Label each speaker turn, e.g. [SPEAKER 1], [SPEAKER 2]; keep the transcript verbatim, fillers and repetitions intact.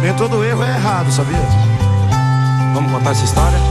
[SPEAKER 1] Nem todo erro é errado, sabia? Vamos contar essa história?